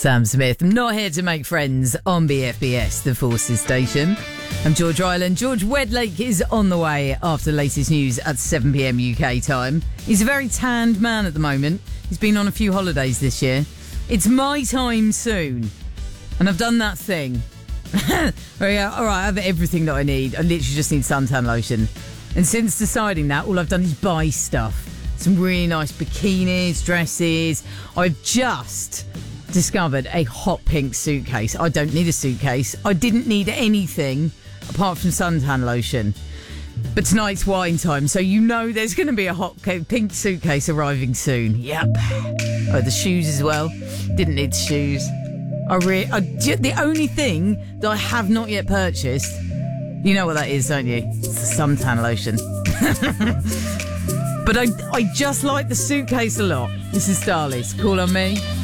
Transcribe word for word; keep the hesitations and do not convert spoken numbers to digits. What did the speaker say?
Sam Smith. I'm not here to make friends on B F B S, the Forces Station. I'm George Ryland. George Wedlake is on the way after the latest news at seven p.m. U K time. He's a very tanned man at the moment. He's been on a few holidays this year. It's my time soon. And I've done that thing. Oh, yeah, all right, I have everything that I need. I literally just need suntan lotion. And since deciding that, all I've done is buy stuff. Some really nice bikinis, dresses. I've just discovered a hot pink suitcase. I don't need a suitcase. I didn't need anything apart from suntan lotion. But tonight's wine time, so you know there's going to be a hot pink suitcase arriving soon. Yep. Oh, the shoes as well. Didn't need shoes. I re- I, the only thing that I have not yet purchased, you know what that is, don't you? It's the suntan lotion. But I, I just like the suitcase a lot. This is Starless. Call on me.